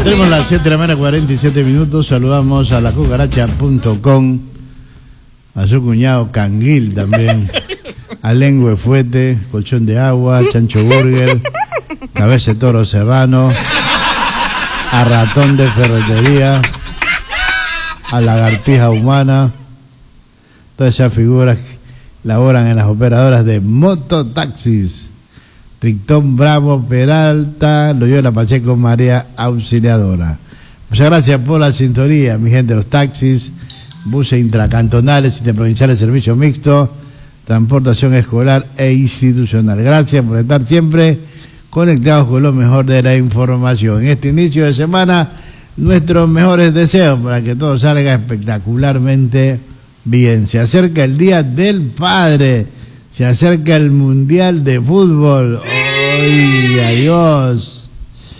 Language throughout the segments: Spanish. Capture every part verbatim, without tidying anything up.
Tenemos las siete de la mañana, cuarenta y siete minutos. Saludamos a la cucaracha punto com, a su cuñado Canguil también, a Lengüe Fuete, Colchón de Agua, Chancho Burger, Cabeza de Toro Serrano, a Ratón de Ferretería, a Lagartija Humana. Todas esas figuras laboran en las operadoras de mototaxis. Trictón Bravo Peralta, Loyola Pacheco María Auxiliadora. Muchas gracias por la sintonía, mi gente, los taxis, buses intracantonales, interprovinciales, servicio mixto, transportación escolar e institucional. Gracias por estar siempre conectados con lo mejor de la información. En este inicio de semana, nuestros mejores deseos para que todo salga espectacularmente bien. Se acerca el Día del Padre. Se acerca el Mundial de Fútbol. ¡Ay, adiós!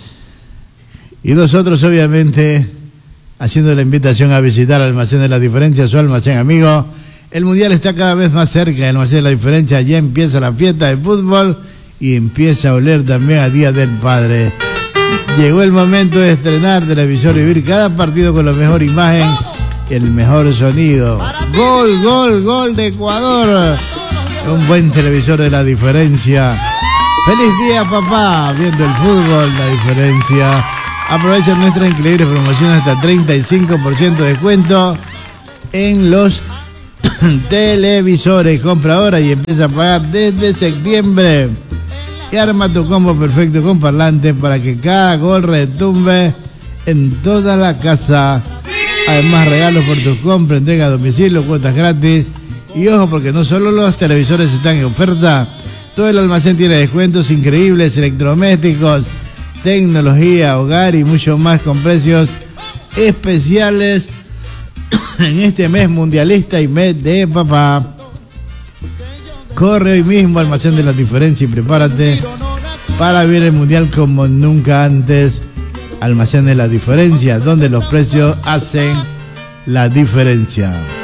Y nosotros, obviamente, haciendo la invitación a visitar el Almacén de la Diferencia, su almacén amigo. El Mundial está cada vez más cerca, el Almacén de la Diferencia. Ya empieza la fiesta del fútbol y empieza a oler también a Día del Padre. Llegó el momento de estrenar televisor y vivir cada partido con la mejor imagen, el mejor sonido. ¡Gol, gol, gol de Ecuador! Un buen televisor de la Diferencia. ¡Feliz día, papá! Viendo el fútbol, la Diferencia. Aprovecha nuestras increíbles promociones hasta treinta y cinco por ciento de descuento en los televisores. Compra ahora y empieza a pagar desde septiembre. Y arma tu combo perfecto con parlantes para que cada gol retumbe en toda la casa. Además, regalos por tus compras, entrega a domicilio, cuotas gratis. Y ojo, porque no solo los televisores están en oferta, todo el almacén tiene descuentos increíbles, electrodomésticos, tecnología, hogar y mucho más con precios especiales en este mes mundialista y mes de papá. Corre hoy mismo al Almacén de la Diferencia y prepárate para vivir el mundial como nunca antes. Almacén de la Diferencia, donde los precios hacen la diferencia.